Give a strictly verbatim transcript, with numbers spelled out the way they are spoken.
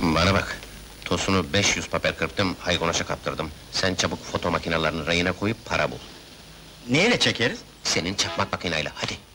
Bana bak, Tosun'u beş yüz papel kırptım, Haygonaş'a kaptırdım. Sen çabuk foto makinelerini rayına koyup para bul. Neyle çekeriz? Senin çakmak makineyle, hadi!